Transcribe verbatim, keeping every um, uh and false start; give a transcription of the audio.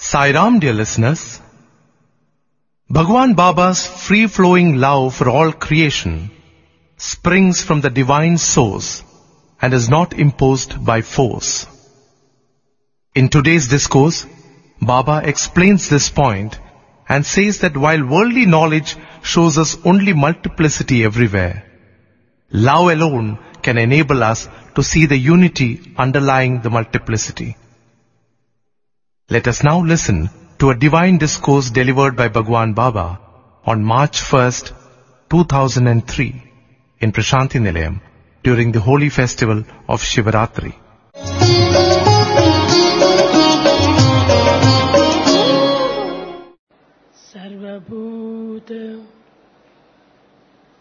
Sai Ram, dear listeners. Bhagwan Baba's free-flowing love for all creation springs from the divine source and is not imposed by force. In today's discourse, Baba explains this point and says that while worldly knowledge shows us only multiplicity everywhere, love alone can enable us to see the unity underlying the multiplicity. Let us now listen to a divine discourse delivered by Bhagwan Baba on March first, two thousand three in Prashanti Nilayam during the holy festival of Shivaratri.